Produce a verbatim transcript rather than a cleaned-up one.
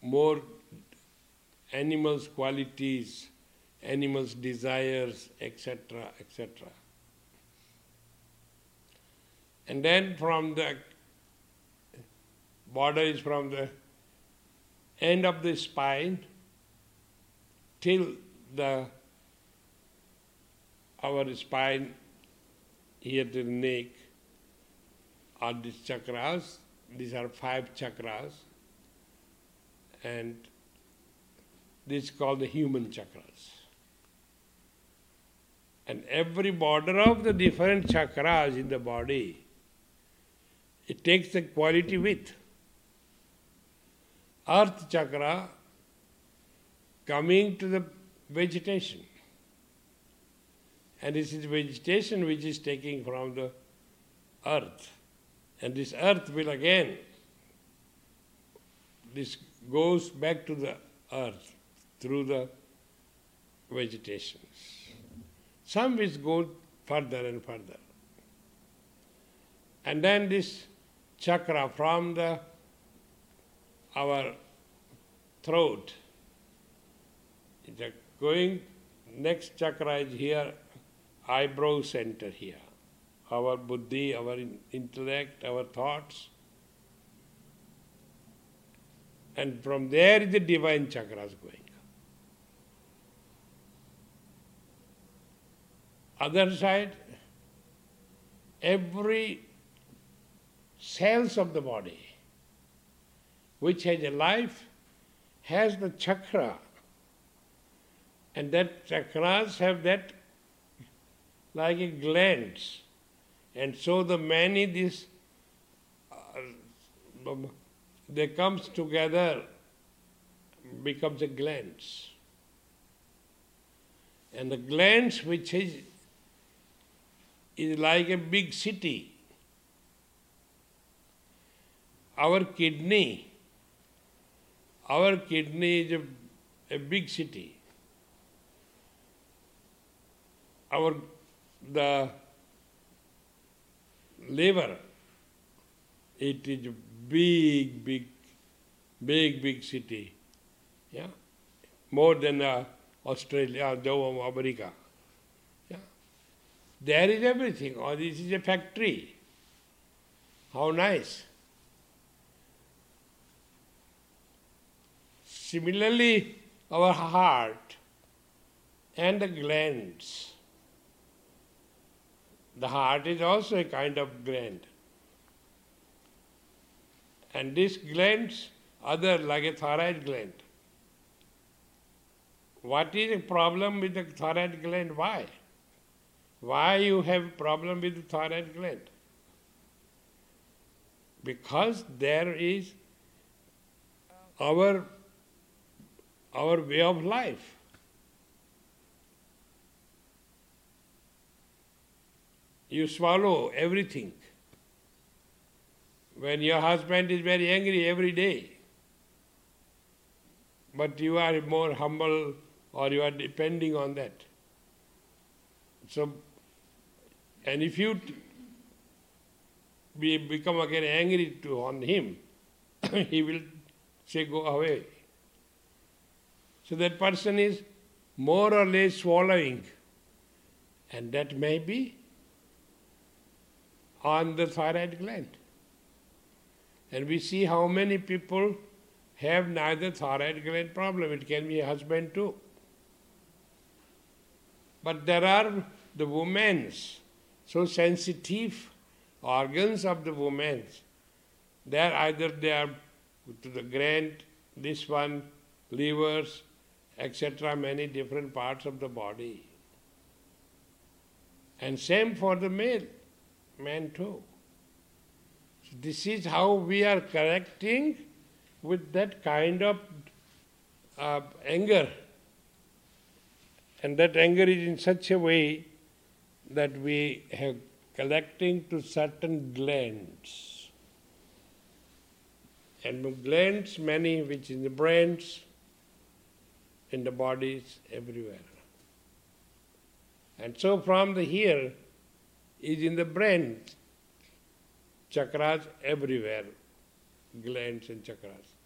more animals' qualities, animals' desires, et cetera, et cetera. And then from the border is from the end of the spine till the our spine here to the neck are these chakras. These are five chakras, and this is called the human chakras. And every border of the different chakras in the body, it takes the quality with. Earth chakra coming to the vegetation. And this is vegetation which is taking from the earth. And this earth will again, this goes back to the earth through the vegetations. Some which go further and further. And then this chakra from the our throat, it's going, next chakra is here, eyebrow center here. Our buddhi, our intellect, our thoughts. And from there is the divine chakras going. Other side, every cells of the body which has a life has the chakra, and that chakras have that like a glands, and so the many this uh, they comes together, becomes a glands, and the glands which is is like a big city. Our kidney, our kidney is a, a big city. Our the liver, it is a big, big, big, big city. Yeah, more than uh, Australia, though America. Yeah, there is everything. Oh, this is a factory. How nice. Similarly, our heart and the glands. The heart is also a kind of gland. And this glands, other like a thyroid gland. What is the problem with the thyroid gland? Why? Why you have problem with the thyroid gland? Because there is our our way of life. You swallow everything. When your husband is very angry every day, but you are more humble or you are depending on that. So, and if you t- be, become again angry to on him, he will say, go away. So that person is more or less swallowing, and that may be on the thyroid gland. And we see how many people have neither thyroid gland problem. It can be a husband too. But there are the women's, so sensitive organs of the women's. They are either they are to the gland, this one, livers, et cetera, many different parts of the body. And same for the male, man too. So this is how we are correcting with that kind of uh, anger. And that anger is in such a way that we have collecting to certain glands. And glands, many which in the brains, in the bodies, everywhere. And so from the here is in the brain, chakras everywhere, glands and chakras.